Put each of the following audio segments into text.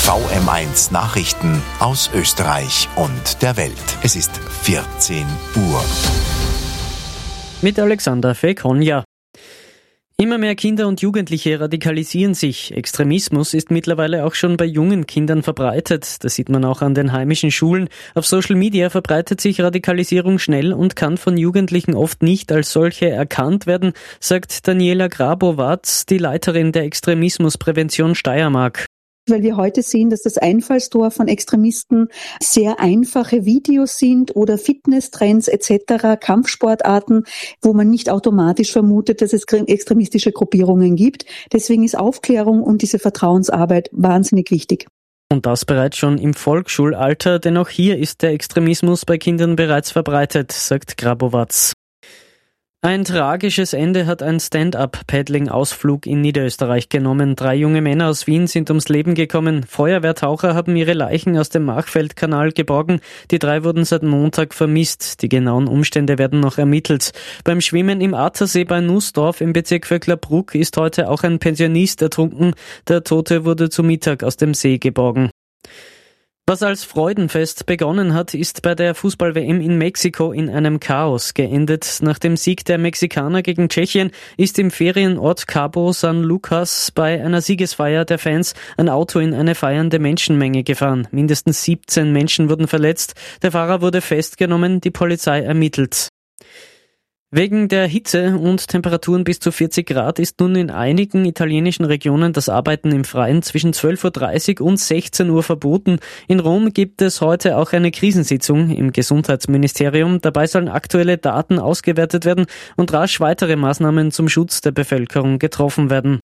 VM1 Nachrichten aus Österreich und der Welt. Es ist 14 Uhr. Mit Alexander Fekonja. Immer mehr Kinder und Jugendliche radikalisieren sich. Extremismus ist mittlerweile auch schon bei jungen Kindern verbreitet. Das sieht man auch an den heimischen Schulen. Auf Social Media verbreitet sich Radikalisierung schnell und kann von Jugendlichen oft nicht als solche erkannt werden, sagt Daniela Grabowatz, die Leiterin der Extremismusprävention Steiermark. Weil wir heute sehen, dass das Einfallstor von Extremisten sehr einfache Videos sind oder Fitnesstrends etc., Kampfsportarten, wo man nicht automatisch vermutet, dass es extremistische Gruppierungen gibt. Deswegen ist Aufklärung und diese Vertrauensarbeit wahnsinnig wichtig. Und das bereits schon im Volksschulalter, denn auch hier ist der Extremismus bei Kindern bereits verbreitet, sagt Grabowatz. Ein tragisches Ende hat ein Stand-up-Paddling-Ausflug in Niederösterreich genommen. 3 junge Männer aus Wien sind ums Leben gekommen. Feuerwehrtaucher haben ihre Leichen aus dem Machfeldkanal geborgen. Die 3 wurden seit Montag vermisst. Die genauen Umstände werden noch ermittelt. Beim Schwimmen im Attersee bei Nussdorf im Bezirk Vöcklerbruck ist heute auch ein Pensionist ertrunken. Der Tote wurde zu Mittag aus dem See geborgen. Was als Freudenfest begonnen hat, ist bei der Fußball-WM in Mexiko in einem Chaos geendet. Nach dem Sieg der Mexikaner gegen Tschechien ist im Ferienort Cabo San Lucas bei einer Siegesfeier der Fans ein Auto in eine feiernde Menschenmenge gefahren. Mindestens 17 Menschen wurden verletzt. Der Fahrer wurde festgenommen, die Polizei ermittelt. Wegen der Hitze und Temperaturen bis zu 40 Grad ist nun in einigen italienischen Regionen das Arbeiten im Freien zwischen 12.30 Uhr und 16 Uhr verboten. In Rom gibt es heute auch eine Krisensitzung im Gesundheitsministerium. Dabei sollen aktuelle Daten ausgewertet werden und rasch weitere Maßnahmen zum Schutz der Bevölkerung getroffen werden.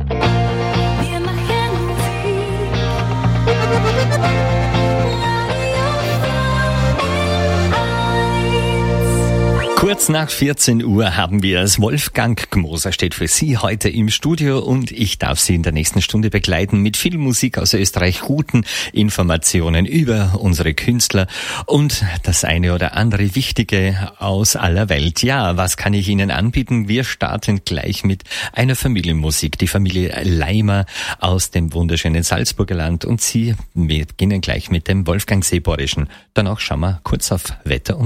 Kurz nach 14 Uhr haben wir es. Wolfgang Gmoser steht für Sie heute im Studio und ich darf Sie in der nächsten Stunde begleiten mit viel Musik aus Österreich, guten Informationen über unsere Künstler und das eine oder andere Wichtige aus aller Welt. Ja, was kann ich Ihnen anbieten? Wir starten gleich mit einer Familienmusik. Die Familie Leimer aus dem wunderschönen Salzburger Land und wir beginnen gleich mit dem Wolfgang Seeborischen. Danach schauen wir kurz auf Wetter und